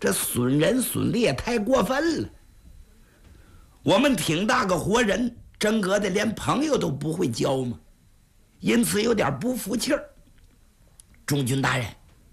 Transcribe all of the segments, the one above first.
这损人损力也太过分了。我们挺大个活人，真格的连朋友都不会交吗？因此有点不服气儿。中军大人，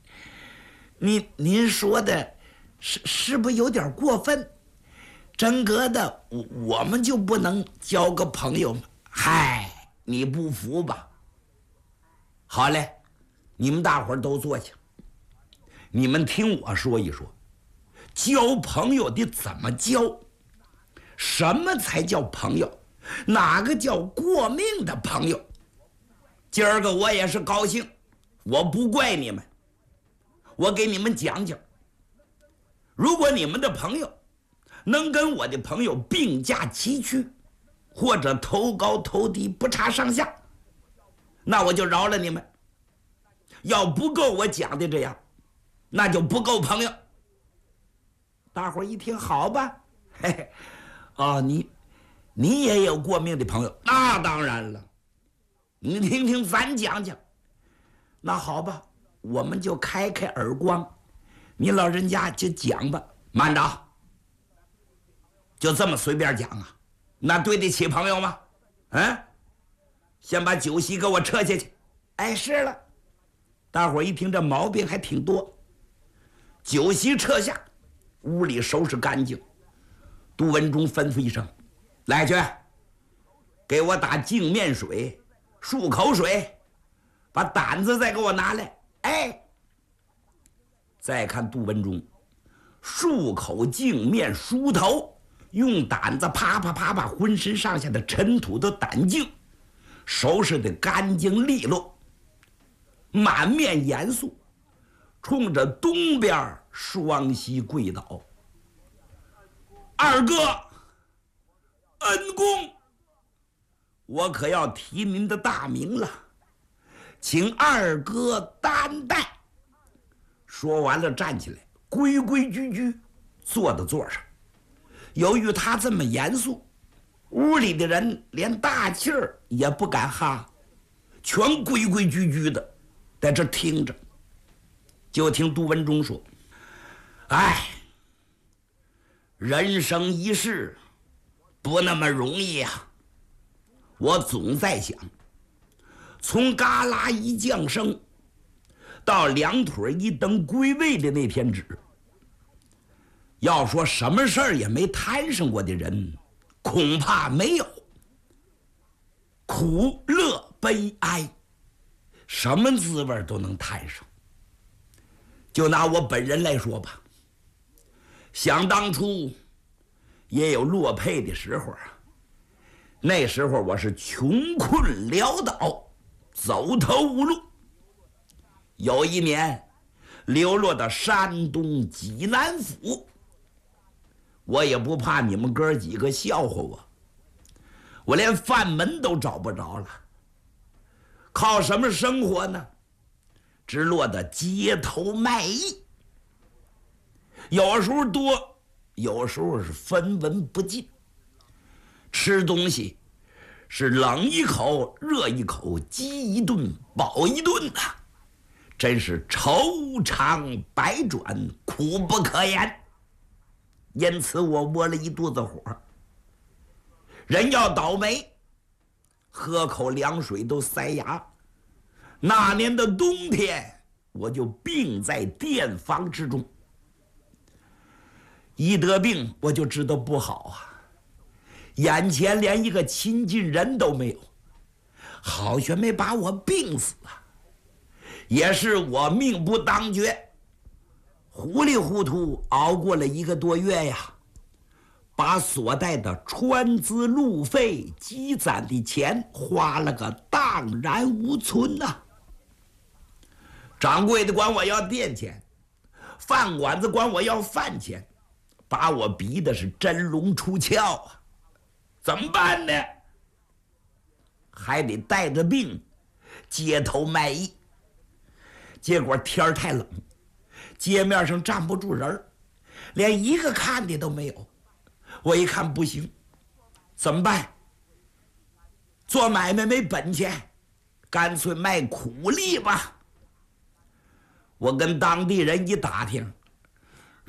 您说的是不是有点过分？真格的我们就不能交个朋友吗？嗨，你不服吧？好嘞，你们大伙儿都坐下，你们听我说一说，交朋友得怎么交？什么才叫朋友？哪个叫过命的朋友？今儿个我也是高兴，我不怪你们，我给你们讲讲。如果你们的朋友能跟我的朋友并驾齐驱，或者头高头低不差上下，那我就饶了你们。要不够我讲的这样，那就不够朋友。大伙儿一听，好吧，嘿嘿，哦，你也有过命的朋友，那当然了。你听听咱讲讲。那好吧，我们就开开耳光，你老人家就讲吧。慢着，就这么随便讲啊？那对得起朋友吗？先把酒席给我撤下去。哎，是了。大伙儿一听这毛病还挺多，酒席撤下，屋里收拾干净。杜文忠吩咐一声：“来去，给我打净面水、漱口水，把掸子再给我拿来。”哎，再看杜文忠，漱口净面梳头，用掸子啪啪啪把浑身上下的尘土都掸净，收拾得干净利落。满面严肃，冲着东边双膝跪倒：“二哥，恩公，我可要提您的大名了，请二哥担待。”说完了，站起来，规规矩矩坐到座上。由于他这么严肃，屋里的人连大气儿也不敢哈，全规规矩矩的在这听着。就听杜文忠说：“哎，人生一世不那么容易啊！我总在想，从嘎啦一降生到两腿一蹬归位的那天止，要说什么事儿也没摊上过的人，恐怕没有。苦乐悲哀，什么滋味都能摊上。就拿我本人来说吧，想当初也有落魄的时候啊。那时候我是穷困潦倒，走投无路。有一年流落到山东济南府，我也不怕你们哥几个笑话我连饭门都找不着了。靠什么生活呢？只落得街头卖艺，有时候多，有时候是分文不尽。吃东西是冷一口热一口，饥一顿饱一顿呐，真是愁肠百转，苦不可言。因此我窝了一肚子火。人要倒霉，喝口凉水都塞牙。那年的冬天，我就病在店房之中。一得病我就知道不好啊，眼前连一个亲近人都没有，好悬没把我病死啊！也是我命不当绝，糊里糊涂熬过了1个多月呀，把所带的船资路费积攒的钱花了个荡然无存呐。掌柜的管我要店钱，饭馆子管我要饭钱，把我逼的是真龙出窍啊！怎么办呢？还得带着病街头卖艺。结果天儿太冷，街面上站不住人，连一个看的都没有。我一看不行，怎么办？做买卖没本钱，干脆卖苦力吧。我跟当地人一打听，